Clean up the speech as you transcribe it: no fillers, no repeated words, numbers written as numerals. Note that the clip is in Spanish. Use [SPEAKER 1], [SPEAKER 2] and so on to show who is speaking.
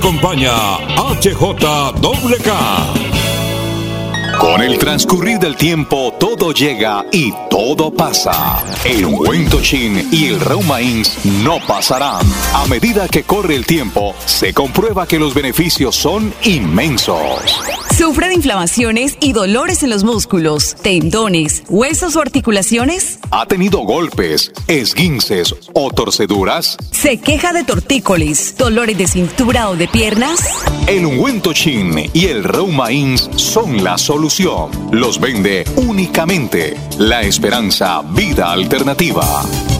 [SPEAKER 1] Acompaña HJWK.
[SPEAKER 2] Con el transcurrir del tiempo, todo llega y todo pasa. El ungüento Chin y el Reumains no pasarán. A medida que corre el tiempo, se comprueba que los beneficios son inmensos.
[SPEAKER 3] ¿Sufre de inflamaciones y dolores en los músculos, tendones, huesos o articulaciones?
[SPEAKER 2] ¿Ha tenido golpes, esguinces o torceduras?
[SPEAKER 3] ¿Se queja de tortícolis, dolores de cintura o de piernas?
[SPEAKER 2] El ungüento Chin y el Reumains son la solución. Los vende únicamente La Esperanza Vida Alternativa.